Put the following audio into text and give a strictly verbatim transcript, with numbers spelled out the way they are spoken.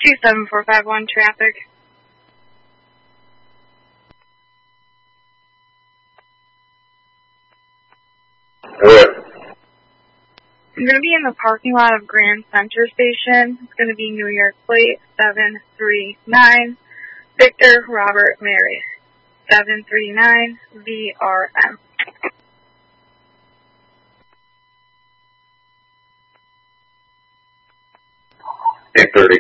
two seven four five one traffic. Alright. I'm going to be in the parking lot of Grand Center Station. It's going to be New York plate seven three nine, Victor Robert Mary, seven three nine V R M. eight thirty.